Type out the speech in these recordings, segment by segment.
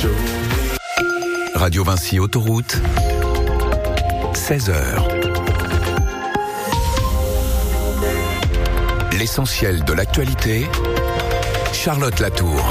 Radio Vinci Autoroute, 16h. L'essentiel de l'actualité, Charlotte Latour.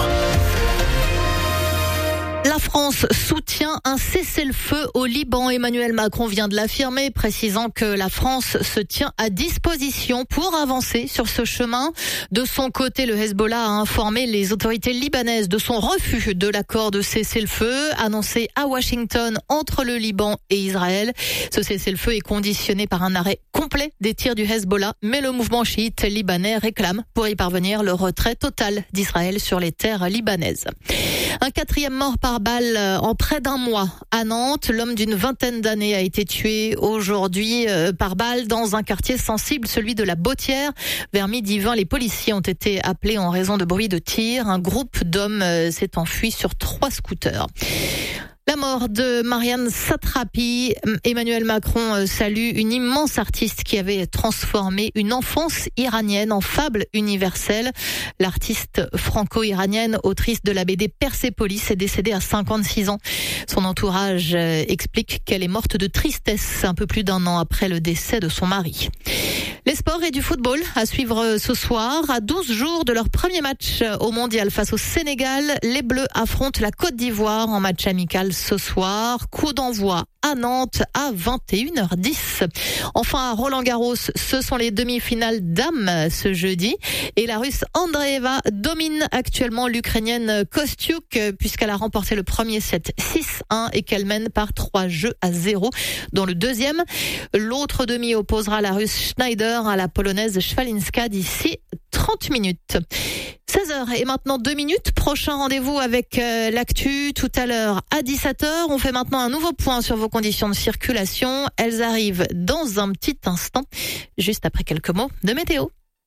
La France soutient un cessez-le-feu au Liban. Emmanuel Macron vient de l'affirmer, précisant que la France se tient à disposition pour avancer sur ce chemin. De son côté, le Hezbollah a informé les autorités libanaises de son refus de l'accord de cessez-le-feu annoncé à Washington entre le Liban et Israël. Ce cessez-le-feu est conditionné par un arrêt complet des tirs du Hezbollah, mais le mouvement chiite libanais réclame pour y parvenir le retrait total d'Israël sur les terres libanaises. Un quatrième mort par balle en près d'un mois à Nantes. L'homme d'une vingtaine d'années a été tué aujourd'hui par balle dans un quartier sensible, celui de la Bottière. Vers 12h20, les policiers ont été appelés en raison de bruits de tir. Un groupe d'hommes s'est enfui sur 3 scooters. La mort de Marianne Satrapi. Emmanuel Macron salue une immense artiste qui avait transformé une enfance iranienne en fable universelle. L'artiste franco-iranienne, autrice de la BD Persépolis, est décédée à 56 ans. Son entourage explique qu'elle est morte de tristesse un peu plus d'1 an après le décès de son mari. Les sports et du football à suivre ce soir. À 12 jours de leur premier match au Mondial face au Sénégal, les Bleus affrontent la Côte d'Ivoire en match amical ce soir. Coup d'envoi à Nantes à 21h10. Enfin, à Roland-Garros, ce sont les demi-finales dames ce jeudi. Et la Russe Andreeva domine actuellement l'Ukrainienne Kostyuk puisqu'elle a remporté le premier set 6-1 et qu'elle mène par 3-0 dans le deuxième. L'autre demi opposera la Russe Schneider à la Polonaise Schwalinska d'ici 30 minutes. 16h et maintenant 2 minutes. Prochain rendez-vous avec l'actu tout à l'heure à 17h. On fait maintenant un nouveau point sur vos conditions de circulation. Elles arrivent dans un petit instant, juste après quelques mots de météo.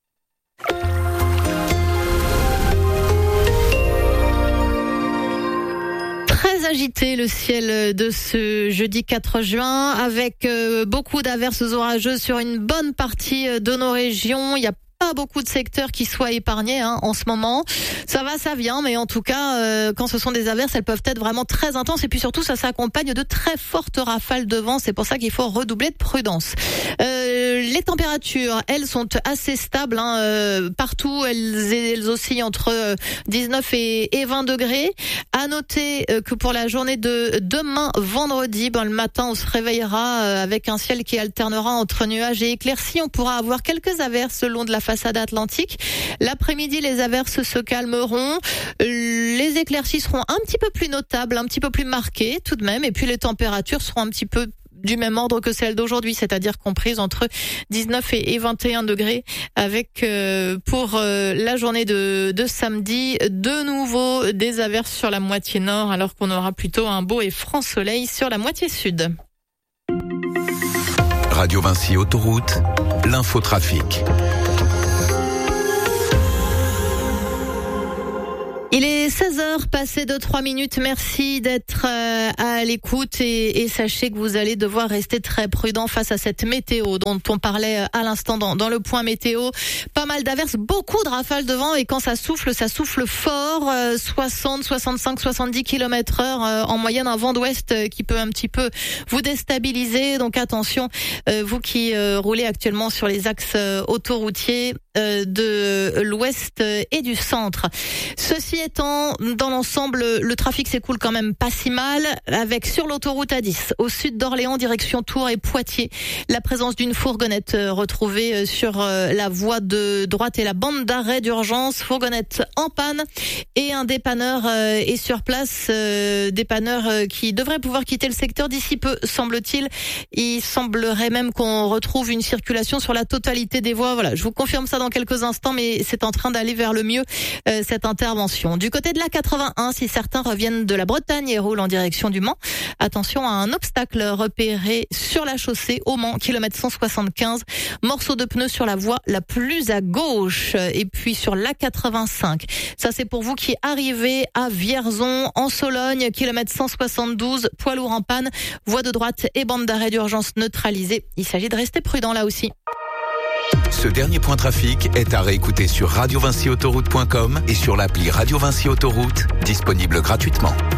Très agité le ciel de ce jeudi 4 juin avec beaucoup d'averses orageuses sur une bonne partie de nos régions. Il y a pas beaucoup de secteurs qui soient épargnés en ce moment. Ça va, ça vient, mais en tout cas, quand ce sont des averses, elles peuvent être vraiment très intenses et puis surtout, ça s'accompagne de très fortes rafales de vent. C'est pour ça qu'il faut redoubler de prudence. Les températures, elles sont assez stables partout. Elles oscillent entre 19 et 20 degrés. À noter que pour la journée de demain, vendredi, le matin, on se réveillera avec un ciel qui alternera entre nuages et éclaircies. On pourra avoir quelques averses le long de la façade atlantique. L'après-midi, les averses se calmeront. Les éclaircies seront un petit peu plus notables, un petit peu plus marquées tout de même. Et puis les températures seront un petit peu du même ordre que celle d'aujourd'hui, c'est-à-dire comprises entre 19 et 21 degrés avec pour la journée de samedi de nouveau des averses sur la moitié nord alors qu'on aura plutôt un beau et franc soleil sur la moitié sud. Radio Vinci Autoroute, l'infotrafic. Il est 16h, passé de 3 minutes. Merci d'être à l'écoute et sachez que vous allez devoir rester très prudent face à cette météo dont on parlait à l'instant dans le point météo. Pas mal d'averses, beaucoup de rafales de vent et quand ça souffle fort, 60, 65, 70 km/h en moyenne, un vent d'ouest qui peut un petit peu vous déstabiliser. Donc attention, vous qui roulez actuellement sur les axes autoroutiers de l'ouest et du centre. Ceci étant, dans l'ensemble, le trafic s'écoule quand même pas si mal, avec sur l'autoroute A10, au sud d'Orléans, direction Tours et Poitiers, la présence d'une fourgonnette retrouvée sur la voie de droite et la bande d'arrêt d'urgence, fourgonnette en panne, et un dépanneur est sur place, dépanneur qui devrait pouvoir quitter le secteur d'ici peu, semble-t-il. Il semblerait même qu'on retrouve une circulation sur la totalité des voies. Voilà, je vous confirme ça dans quelques instants, mais c'est en train d'aller vers le mieux, cette intervention. Du côté de la 81, si certains reviennent de la Bretagne et roulent en direction du Mans, attention à un obstacle repéré sur la chaussée au Mans, kilomètre 175, morceau de pneu sur la voie la plus à gauche. Et puis sur la 85, ça c'est pour vous qui arrivez à Vierzon en Sologne, kilomètre 172, poids lourd en panne, voie de droite et bande d'arrêt d'urgence neutralisée. Il s'agit de rester prudent là aussi. Ce dernier point trafic est à réécouter sur radiovinciautoroute.com et sur l'appli Radio Vinci Autoroute, disponible gratuitement.